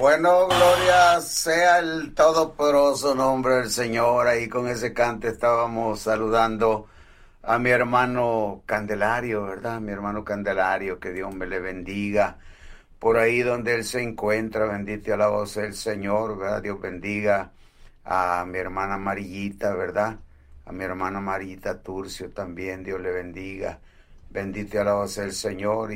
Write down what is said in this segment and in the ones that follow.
Bueno, gloria sea el todopoderoso nombre del Señor. Ahí con ese cante estábamos saludando a mi hermano Candelario, ¿verdad? Mi hermano Candelario, que Dios me le bendiga. Por ahí donde él se encuentra, bendito y alabado sea el Señor, ¿verdad? Dios bendiga a mi hermana Amarillita, ¿verdad? A mi hermana Amarillita Turcio también, Dios le bendiga. Bendito y alabado sea el Señor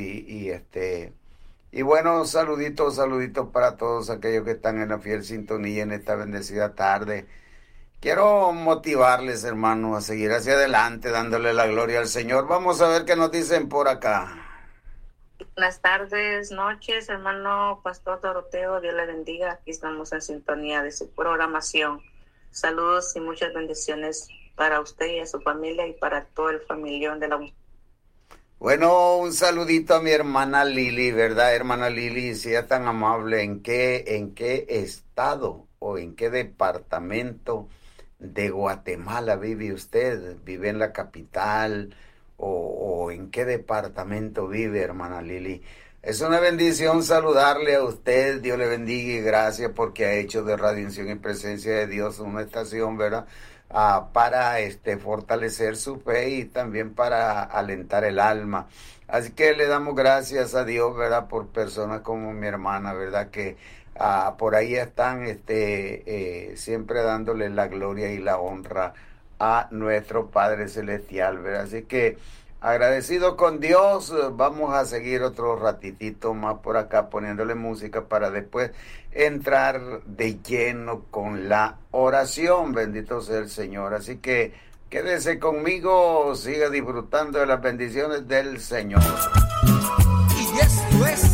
y bueno, saluditos para todos aquellos que están en la fiel sintonía en esta bendecida tarde. Quiero motivarles, hermanos, a seguir hacia adelante, dándole la gloria al Señor. Vamos a ver qué nos dicen por acá. Buenas tardes, noches, hermano Pastor Doroteo, Dios le bendiga. Aquí estamos en sintonía de su programación. Saludos y muchas bendiciones para usted y a su familia y para todo el familión de la... Bueno, un saludito a mi hermana Lili, ¿verdad, hermana Lili? Si es tan amable, ¿en qué estado o en qué departamento de Guatemala vive usted? ¿Vive en la capital o en qué departamento vive, hermana Lili? Es una bendición saludarle a usted, Dios le bendiga y gracias porque ha hecho de Radio Unción y Presencia de Dios una estación, ¿verdad? Para fortalecer su fe y también para alentar el alma. Así que le damos gracias a Dios, ¿verdad? Por personas como mi hermana, ¿verdad? Que por ahí están siempre dándole la gloria y la honra a nuestro Padre Celestial, ¿verdad? Así que agradecido con Dios, vamos a seguir otro ratitito más por acá poniéndole música para después entrar de lleno con la oración, bendito sea el Señor. Así que quédese conmigo, siga disfrutando de las bendiciones del Señor. Y esto es